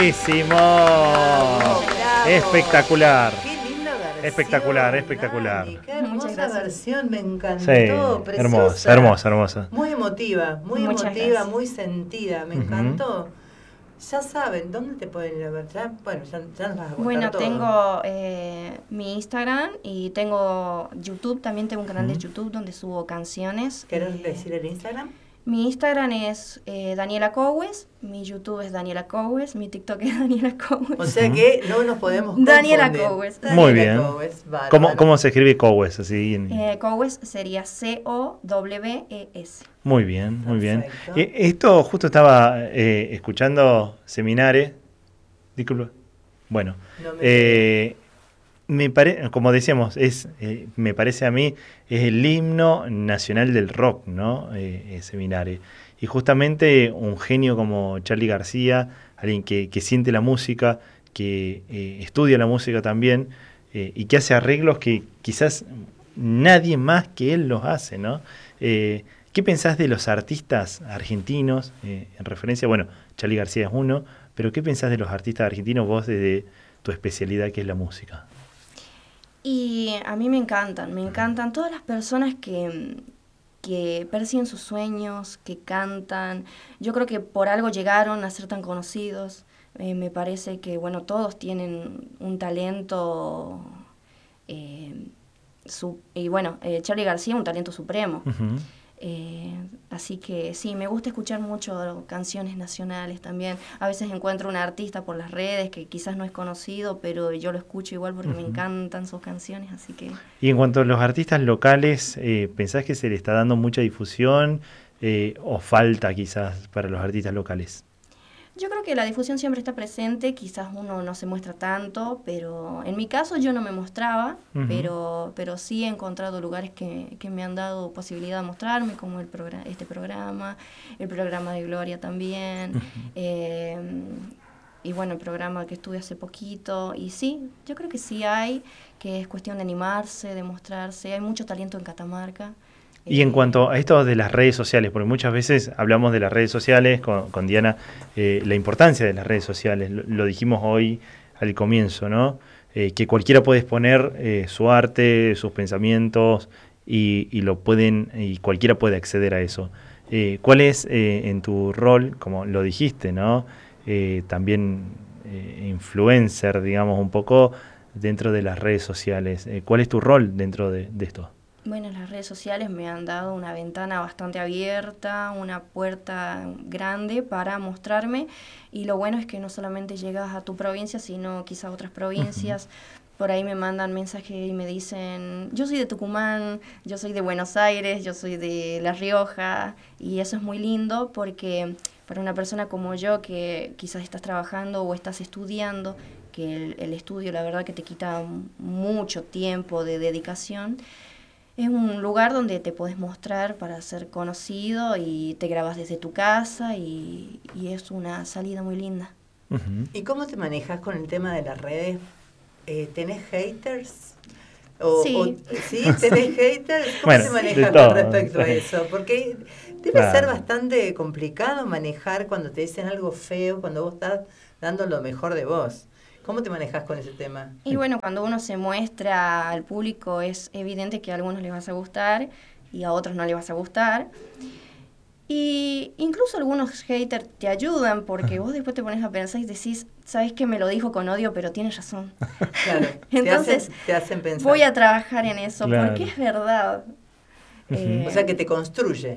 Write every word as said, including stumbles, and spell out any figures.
Buenísimo. Bravo, bravo. Espectacular. Qué linda versión. Espectacular, espectacular. Dani, qué hermosa Muchas gracias. versión, me encantó. Sí, Preciosa. hermosa, hermosa, hermosa. Muy emotiva, muy Muchas emotiva, gracias. muy sentida, me Ujú. encantó. Ya saben, ¿dónde te pueden ir a ver? Ya, bueno, ya, ya nos vas a contar Bueno, todo. tengo eh, mi Instagram y tengo YouTube, también tengo un canal de Ujú. YouTube donde subo canciones. ¿Querés eh, decir el Instagram? Mi Instagram es eh, Daniela Cowes, mi YouTube es Daniela Cowes, mi TikTok es Daniela Cowes. O sea que no nos podemos Daniela confundir. Cowes. Muy Daniela bien. Cowes, bárbaro. ¿Cómo, cómo se escribe Cowes? Así en- Eh, Cowes sería C O W E S. Muy bien, muy bien. Perfecto. Eh, esto justo estaba eh, escuchando Seminare. Disculpa. Bueno, No me eh, me pare- como decíamos, es, eh, me parece a mí, es el himno nacional del rock, ¿no? Eh, eh, Seminare. Y justamente un genio como Charly García, alguien que, que siente la música, que eh, estudia la música también, eh, y que hace arreglos que quizás nadie más que él los hace, ¿no? Eh, ¿Qué pensás de los artistas argentinos? Eh, en referencia, bueno, Charly García es uno, pero ¿qué pensás de los artistas argentinos vos desde tu especialidad que es la música? Y a mí me encantan, me encantan todas las personas que, que persiguen sus sueños, que cantan. Yo creo que por algo llegaron a ser tan conocidos. Eh, me parece que, bueno, todos tienen un talento, eh, su- y bueno, eh, Charly García un talento supremo. Ujú. Eh, así que sí, me gusta escuchar mucho canciones nacionales también. A veces encuentro un artista por las redes que quizás no es conocido, pero yo lo escucho igual porque me Ujú. encantan sus canciones, así que... Y en cuanto a los artistas locales, eh, ¿pensás que se le está dando mucha difusión eh, o falta quizás para los artistas locales? Yo creo que la difusión siempre está presente, quizás uno no se muestra tanto, pero en mi caso yo no me mostraba, Ujú. pero, pero sí he encontrado lugares que, que me han dado posibilidad de mostrarme, como el progra- este programa, el programa de Gloria también, Ujú. eh, y bueno, el programa que estuve hace poquito, y sí, yo creo que sí hay, que es cuestión de animarse, de mostrarse, hay mucho talento en Catamarca. Y en eh, cuanto a esto de las redes sociales, porque muchas veces hablamos de las redes sociales con, con Diana, eh, la importancia de las redes sociales, lo, lo dijimos hoy al comienzo, ¿no? Eh, que cualquiera puede exponer eh, su arte, sus pensamientos y, y lo pueden y cualquiera puede acceder a eso. Eh, ¿Cuál es eh, en tu rol, como lo dijiste, ¿no? Eh, también eh, influencer, digamos, un poco dentro de las redes sociales. Eh, ¿Cuál es tu rol dentro de, de esto? Bueno, las redes sociales me han dado una ventana bastante abierta, una puerta grande para mostrarme, y lo bueno es que no solamente llegas a tu provincia, sino quizá a otras provincias. Por ahí me mandan mensajes y me dicen, yo soy de Tucumán, yo soy de Buenos Aires, yo soy de La Rioja, y eso es muy lindo porque para una persona como yo que quizás estás trabajando o estás estudiando, que el, el estudio la verdad que te quita mucho tiempo de dedicación, es un lugar donde te podés mostrar para ser conocido y te grabas desde tu casa y, y es una salida muy linda. Ujú. ¿Y cómo te manejas con el tema de las redes? Eh, ¿Tenés haters? O, Sí. o- ¿sí? ¿Tenés haters? ¿Cómo Bueno, te de manejas todo, con respecto a sí. eso? Porque debe Claro. ser bastante complicado manejar cuando te dicen algo feo, cuando vos estás dando lo mejor de vos. ¿Cómo te manejas con ese tema? Y bueno, cuando uno se muestra al público es evidente que a algunos les vas a gustar y a otros no les vas a gustar. Y incluso algunos haters te ayudan porque vos después te pones a pensar y decís, sabes que me lo dijo con odio, pero tienes razón. Claro, Entonces, te hacen, te hacen pensar. voy a trabajar en eso Claro. porque es verdad. O sea, que te construye.